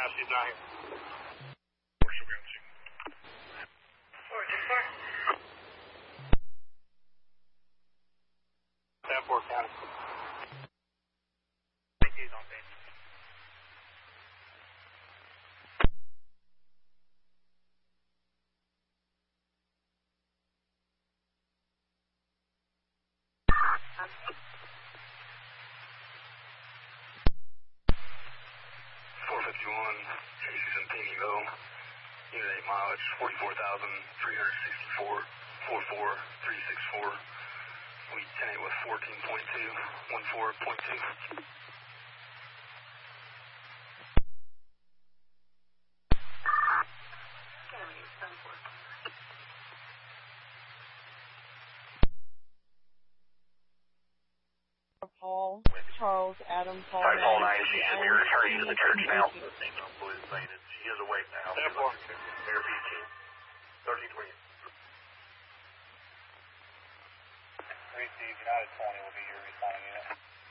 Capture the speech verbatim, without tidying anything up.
now. She's not here. Where should we go to? four two four. Sanford County. Thank you, on base. four fifty-one, eighty-six Evo, unit eight mileage, forty-four thousand three hundred sixty-four, forty-four three sixty-four, week ten eight with fourteen point two, fourteen point two. Paul, Charles, Adam, Paul. Sorry, Paul nine, she's here returning to the church now. She is awake now. Sanford. Air P T. thirteen twenty. Receive United twenty will be your responding unit.